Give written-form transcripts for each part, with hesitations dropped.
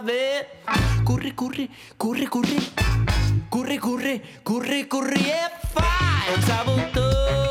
Curry, curry, curry, curry. Curry, curry, curry, curry e fai un savuto.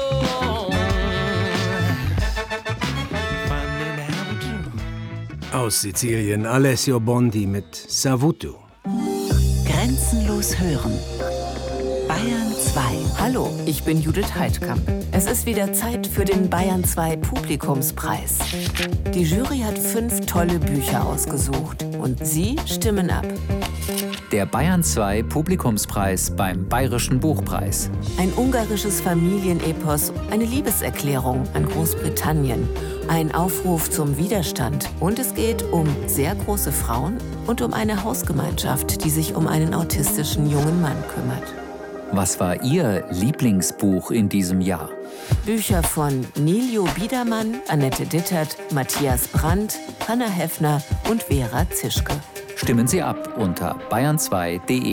Aus Sizilien, Alessio Bondi mit Savuto. Grenzenlos hören. Bayern 2. Hallo, ich bin Judith Heidkamp. Es ist wieder Zeit für den Bayern 2 Publikumspreis. Die Jury hat 5 tolle Bücher ausgesucht und Sie stimmen ab. Der Bayern 2 Publikumspreis beim Bayerischen Buchpreis. Ein ungarisches Familienepos, eine Liebeserklärung an Großbritannien, ein Aufruf zum Widerstand und es geht um sehr große Frauen und um eine Hausgemeinschaft, die sich um einen autistischen jungen Mann kümmert. Was war Ihr Lieblingsbuch in diesem Jahr? Bücher von Niljo Biedermann, Annette Dittert, Matthias Brandt, Hanna Heffner und Vera Zischke. Stimmen Sie ab unter bayern2.de.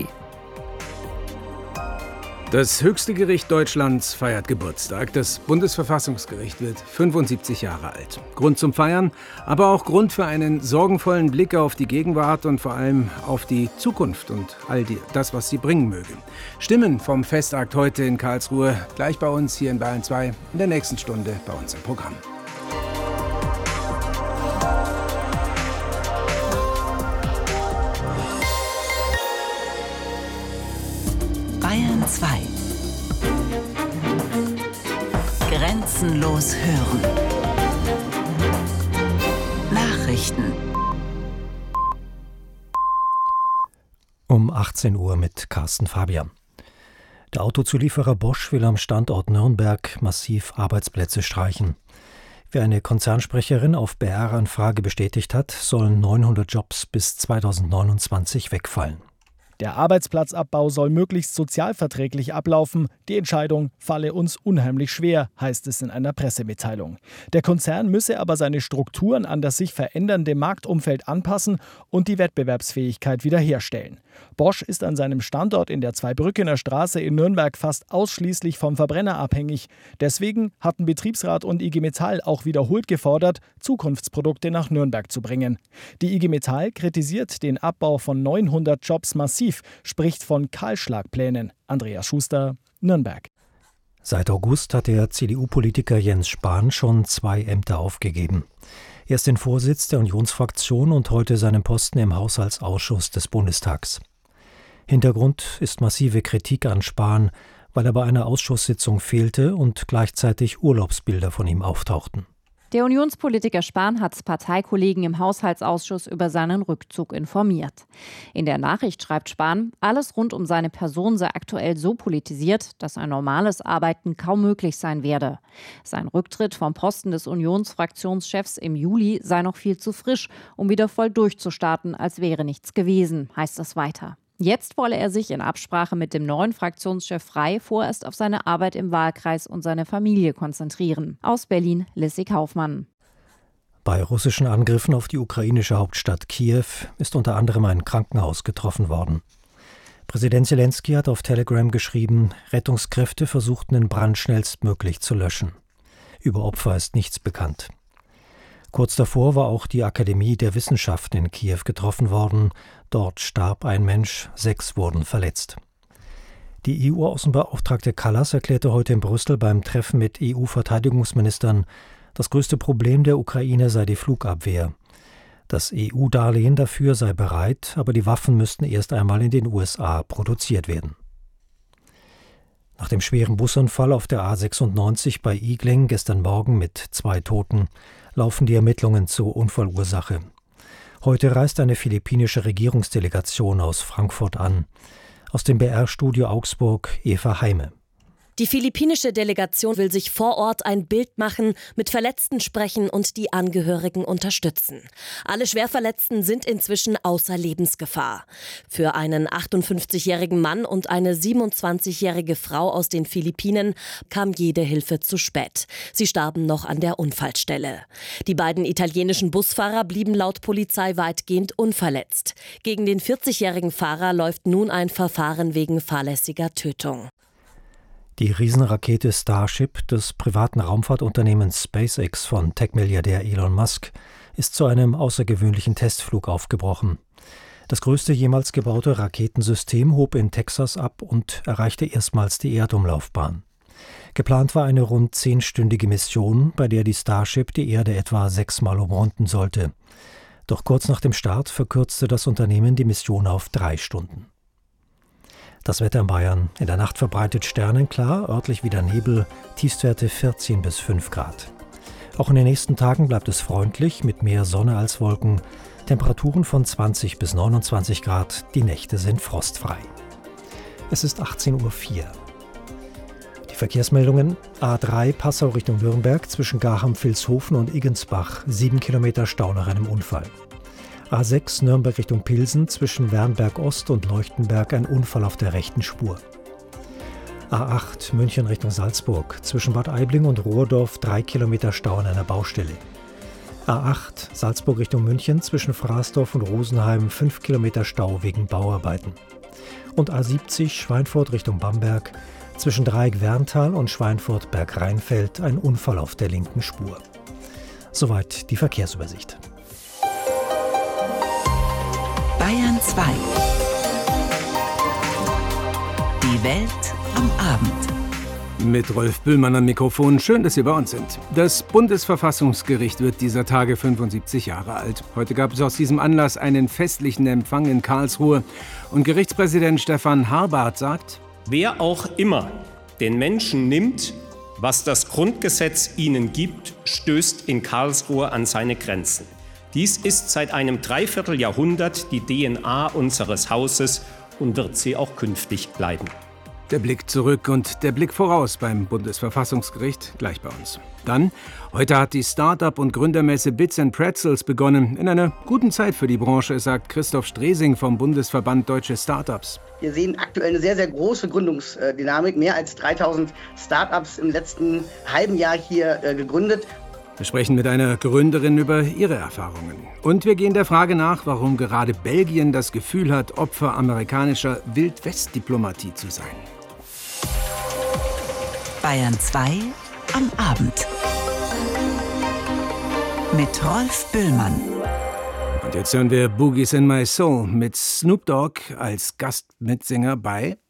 Das höchste Gericht Deutschlands feiert Geburtstag. Das Bundesverfassungsgericht wird 75 Jahre alt. Grund zum Feiern, aber auch Grund für einen sorgenvollen Blick auf die Gegenwart und vor allem auf die Zukunft und das, was sie bringen möge. Stimmen vom Festakt heute in Karlsruhe, gleich bei uns hier in Bayern 2, in der nächsten Stunde bei uns im Programm. Bayern 2. Grenzenlos hören. Nachrichten. Um 18 Uhr mit Carsten Fabian. Der Autozulieferer Bosch will am Standort Nürnberg massiv Arbeitsplätze streichen. Wie eine Konzernsprecherin auf BR-Anfrage bestätigt hat, sollen 900 Jobs bis 2029 wegfallen. Der Arbeitsplatzabbau soll möglichst sozialverträglich ablaufen. Die Entscheidung falle uns unheimlich schwer, heißt es in einer Pressemitteilung. Der Konzern müsse aber seine Strukturen an das sich verändernde Marktumfeld anpassen und die Wettbewerbsfähigkeit wiederherstellen. Bosch ist an seinem Standort in der Zweibrückener Straße in Nürnberg fast ausschließlich vom Verbrenner abhängig. Deswegen hatten Betriebsrat und IG Metall auch wiederholt gefordert, Zukunftsprodukte nach Nürnberg zu bringen. Die IG Metall kritisiert den Abbau von 900 Jobs massiv, spricht von Kahlschlagplänen. Andreas Schuster, Nürnberg. Seit August hat der CDU-Politiker Jens Spahn schon 2 Ämter aufgegeben. Erst den Vorsitz der Unionsfraktion und heute seinen Posten im Haushaltsausschuss des Bundestags. Hintergrund ist massive Kritik an Spahn, weil er bei einer Ausschusssitzung fehlte und gleichzeitig Urlaubsbilder von ihm auftauchten. Der Unionspolitiker Spahn hat Parteikollegen im Haushaltsausschuss über seinen Rückzug informiert. In der Nachricht schreibt Spahn, alles rund um seine Person sei aktuell so politisiert, dass ein normales Arbeiten kaum möglich sein werde. Sein Rücktritt vom Posten des Unionsfraktionschefs im Juli sei noch viel zu frisch, um wieder voll durchzustarten, als wäre nichts gewesen, heißt es weiter. Jetzt wolle er sich in Absprache mit dem neuen Fraktionschef Frey vorerst auf seine Arbeit im Wahlkreis und seine Familie konzentrieren. Aus Berlin, Lissy Kaufmann. Bei russischen Angriffen auf die ukrainische Hauptstadt Kiew ist unter anderem ein Krankenhaus getroffen worden. Präsident Zelensky hat auf Telegram geschrieben, Rettungskräfte versuchten den Brand schnellstmöglich zu löschen. Über Opfer ist nichts bekannt. Kurz davor war auch die Akademie der Wissenschaften in Kiew getroffen worden. Dort starb ein Mensch, 6 wurden verletzt. Die EU-Außenbeauftragte Kallas erklärte heute in Brüssel beim Treffen mit EU-Verteidigungsministern, das größte Problem der Ukraine sei die Flugabwehr. Das EU-Darlehen dafür sei bereit, aber die Waffen müssten erst einmal in den USA produziert werden. Nach dem schweren Busunfall auf der A96 bei Igling gestern Morgen mit 2 Toten laufen die Ermittlungen zur Unfallursache. Heute reist eine philippinische Regierungsdelegation aus Frankfurt an. Aus dem BR-Studio Augsburg Eva Heime. Die philippinische Delegation will sich vor Ort ein Bild machen, mit Verletzten sprechen und die Angehörigen unterstützen. Alle Schwerverletzten sind inzwischen außer Lebensgefahr. Für einen 58-jährigen Mann und eine 27-jährige Frau aus den Philippinen kam jede Hilfe zu spät. Sie starben noch an der Unfallstelle. Die beiden italienischen Busfahrer blieben laut Polizei weitgehend unverletzt. Gegen den 40-jährigen Fahrer läuft nun ein Verfahren wegen fahrlässiger Tötung. Die Riesenrakete Starship des privaten Raumfahrtunternehmens SpaceX von Tech-Milliardär Elon Musk ist zu einem außergewöhnlichen Testflug aufgebrochen. Das größte jemals gebaute Raketensystem hob in Texas ab und erreichte erstmals die Erdumlaufbahn. Geplant war eine rund 10-stündige Mission, bei der die Starship die Erde etwa 6-mal umrunden sollte. Doch kurz nach dem Start verkürzte das Unternehmen die Mission auf 3 Stunden. Das Wetter in Bayern: in der Nacht verbreitet sternenklar, örtlich wieder Nebel, Tiefstwerte 14 bis 5 Grad. Auch in den nächsten Tagen bleibt es freundlich, mit mehr Sonne als Wolken. Temperaturen von 20 bis 29 Grad, die Nächte sind frostfrei. Es ist 18:04 Uhr. Die Verkehrsmeldungen: A3 Passau Richtung Nürnberg zwischen Garcham-Vilshofen und Iggensbach, 7 Kilometer Stau nach einem Unfall. A6 Nürnberg Richtung Pilsen zwischen Wernberg Ost und Leuchtenberg ein Unfall auf der rechten Spur. A8 München Richtung Salzburg zwischen Bad Aibling und Rohrdorf 3 Kilometer Stau an einer Baustelle. A8 Salzburg Richtung München zwischen Fraßdorf und Rosenheim 5 Kilometer Stau wegen Bauarbeiten. Und A70 Schweinfurt Richtung Bamberg zwischen Dreieck-Werntal und Schweinfurt-Bergrheinfeld ein Unfall auf der linken Spur. Soweit die Verkehrsübersicht. Bayern 2. Die Welt am Abend. Mit Rolf Bühlmann am Mikrofon. Schön, dass Sie bei uns sind. Das Bundesverfassungsgericht wird dieser Tage 75 Jahre alt. Heute gab es aus diesem Anlass einen festlichen Empfang in Karlsruhe. Und Gerichtspräsident Stefan Harbart sagt: Wer auch immer den Menschen nimmt, was das Grundgesetz ihnen gibt, stößt in Karlsruhe an seine Grenzen. Dies ist seit einem Dreivierteljahrhundert die DNA unseres Hauses und wird sie auch künftig bleiben. Der Blick zurück und der Blick voraus beim Bundesverfassungsgericht gleich bei uns. Dann, heute hat die Start-up- und Gründermesse Bits & Pretzels begonnen. In einer guten Zeit für die Branche, sagt Christoph Stresing vom Bundesverband Deutsche Startups. Wir sehen aktuell eine sehr, sehr große Gründungsdynamik. Mehr als 3000 Startups im letzten halben Jahr hier gegründet. Wir sprechen mit einer Gründerin über ihre Erfahrungen. Und wir gehen der Frage nach, warum gerade Belgien das Gefühl hat, Opfer amerikanischer Wild-West-Diplomatie zu sein. Bayern 2 am Abend. Mit Rolf Bühlmann. Und jetzt hören wir Boogies in My Soul mit Snoop Dogg als Gastmitsinger bei